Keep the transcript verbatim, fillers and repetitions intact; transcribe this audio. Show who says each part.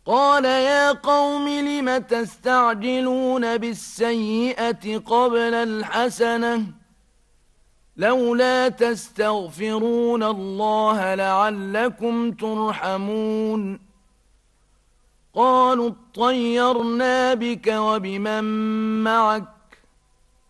Speaker 1: قال يا قوم لم تستعجلون بالسيئة قبل الحسنة لولا تستغفرون الله لعلكم ترحمون قالوا اطيرنا بك وبمن معك